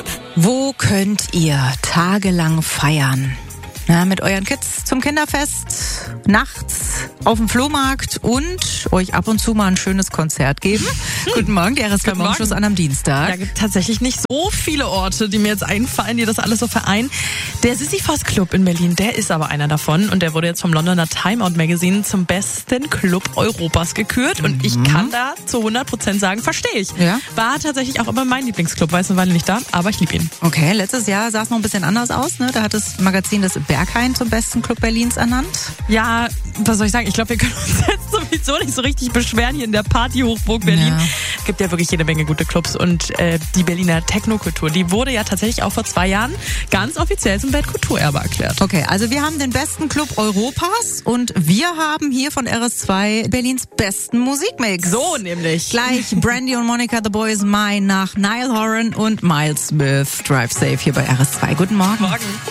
Wo könnt ihr tagelang feiern? Na, mit euren Kids zum Kinderfest, nachts auf dem Flohmarkt und euch ab und zu mal ein schönes Konzert geben. Guten Morgen, der RSV Morgenschuss an einem Dienstag. Da gibt tatsächlich nicht so viele Orte, die mir jetzt einfallen, die das alles so vereinen. Der Sisyphos Club in Berlin, der ist aber einer davon und der wurde jetzt vom Londoner Time Out Magazine zum besten Club Europas gekürt und ich kann da zu 100% sagen, verstehe ich. Ja? War tatsächlich auch immer mein Lieblingsclub, weiß eine Weile nicht da, aber ich liebe ihn. Okay, letztes Jahr sah es noch ein bisschen anders aus, ne? Da hat das Magazin das Berghain zum besten Club Berlins ernannt. Ja, was soll ich sagen? Ich glaube, wir können uns jetzt sowieso nicht so richtig beschweren hier in der Party-Hochburg Berlin. Ja. Es gibt ja wirklich jede Menge gute Clubs und die Berliner Technokultur, die wurde ja tatsächlich auch vor 2 Jahren ganz offiziell zum Weltkulturerbe erklärt. Okay, also wir haben den besten Club Europas und wir haben hier von RS2 Berlins besten Musikmix. So nämlich. Gleich Brandy und Monica The Boy Is Mine nach Niall Horan und Miles Smith. Drive Safe hier bei RS2. Guten Morgen. Morgen.